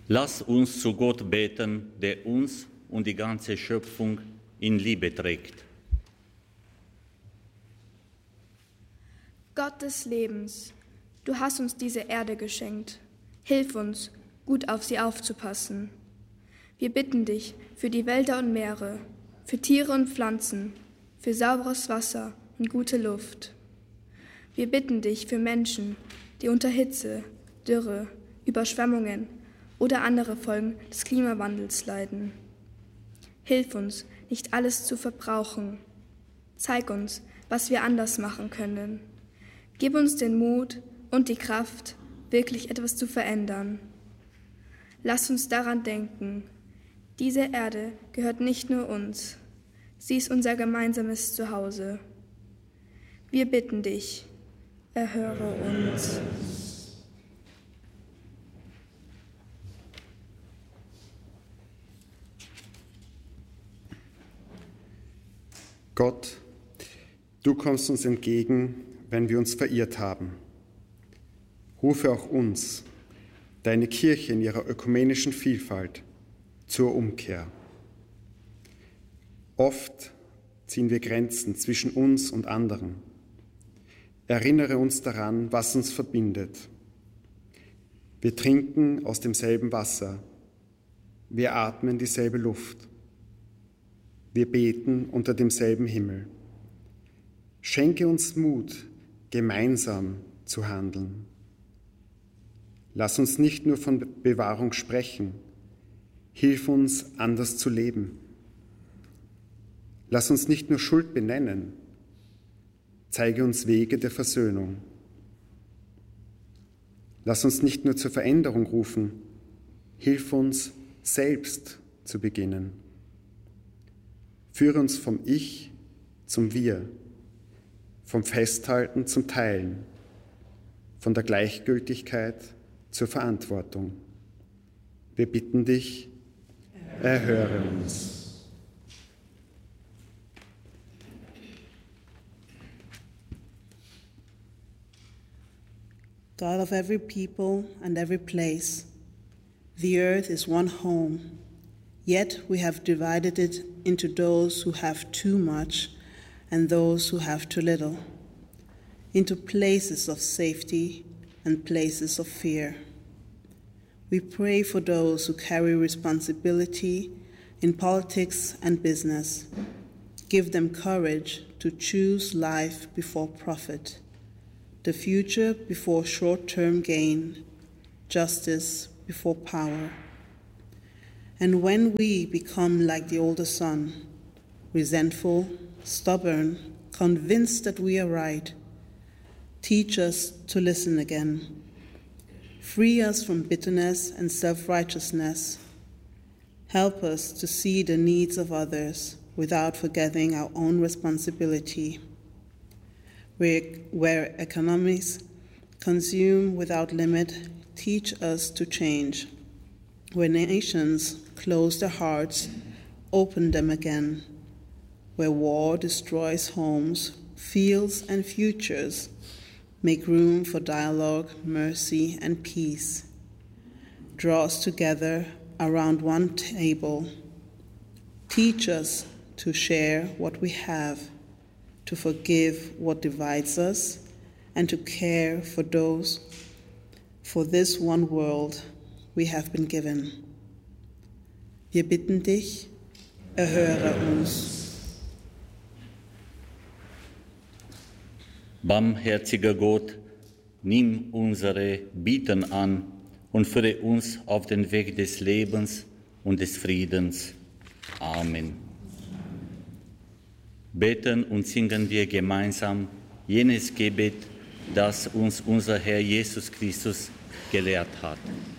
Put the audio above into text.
Lass uns zu Gott beten, der uns und die ganze Schöpfung in Liebe trägt. Gott des Lebens, du hast uns diese Erde geschenkt. Hilf uns, gut auf sie aufzupassen. Wir bitten dich für die Wälder und Meere, für Tiere und Pflanzen, für sauberes Wasser und gute Luft. Wir bitten dich für Menschen, die unter Hitze, Dürre, Überschwemmungen oder andere Folgen des Klimawandels leiden. Hilf uns, nicht alles zu verbrauchen. Zeig uns, was wir anders machen können. Gib uns den Mut und die Kraft, wirklich etwas zu verändern. Lass uns daran denken, diese Erde gehört nicht nur uns, sie ist unser gemeinsames Zuhause. Wir bitten dich, erhöre uns. Gott, du kommst uns entgegen, wenn wir uns verirrt haben. Rufe auch uns, deine Kirche in ihrer ökumenischen Vielfalt, zur Umkehr. Oft ziehen wir Grenzen zwischen uns und anderen. Erinnere uns daran, was uns verbindet. Wir trinken aus demselben Wasser. Wir atmen dieselbe Luft. Wir beten unter demselben Himmel. Schenke uns Mut, gemeinsam zu handeln. Lass uns nicht nur von Bewahrung sprechen. Hilf uns, anders zu leben. Lass uns nicht nur Schuld benennen. Zeige uns Wege der Versöhnung. Lass uns nicht nur zur Veränderung rufen. Hilf uns, selbst zu beginnen. Führe uns vom Ich zum Wir, vom Festhalten zum Teilen, von der Gleichgültigkeit zur Verantwortung. Wir bitten dich, erhöre uns. God of every people and every place, the earth is one home. Yet we have divided it into those who have too much and those who have too little, into places of safety and places of fear. We pray for those who carry responsibility in politics and business. Give them courage to choose life before profit, the future before short-term gain, justice before power. And when we become like the older son, resentful, stubborn, convinced that we are right, teach us to listen again. Free us from bitterness and self-righteousness. Help us to see the needs of others without forgetting our own responsibility. Where economics consume without limit, teach us to change. Where nations close their hearts, open them again. Where war destroys homes, fields, and futures, make room for dialogue, mercy, and peace. Draw us together around one table. Teach us to share what we have, to forgive what divides us, and to care for those, for this one world we have been given. Wir bitten dich, erhöre uns. Barmherziger Gott, nimm unsere Bitten an und führe uns auf den Weg des Lebens und des Friedens. Amen. Beten und singen wir gemeinsam jenes Gebet, das uns unser Herr Jesus Christus gelehrt hat.